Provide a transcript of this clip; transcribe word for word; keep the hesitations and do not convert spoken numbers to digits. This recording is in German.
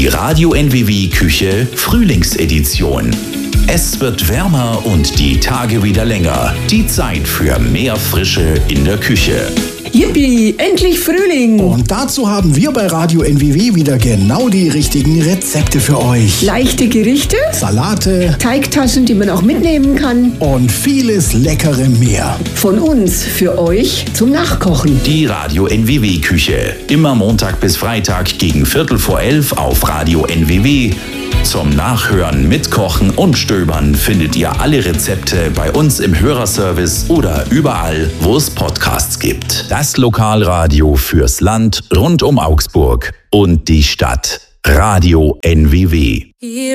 Die Radio N W W Küche Frühlingsedition. Es wird wärmer und die Tage wieder länger. Die Zeit für mehr Frische in der Küche. Yippie, endlich Frühling! Und dazu haben wir bei Radio N W W wieder genau die richtigen Rezepte für euch. Leichte Gerichte, Salate, Teigtaschen, die man auch mitnehmen kann. und vieles Leckere mehr. Von uns für euch zum Nachkochen. Die Radio N W W Küche. Immer Montag bis Freitag gegen Viertel vor elf auf Radio N W W. Zum Nachhören, Mitkochen und Stöbern findet ihr alle Rezepte bei uns im Hörerservice oder überall, wo es Podcasts gibt. Das Lokalradio fürs Land rund um Augsburg und die Stadt. Radio N W W.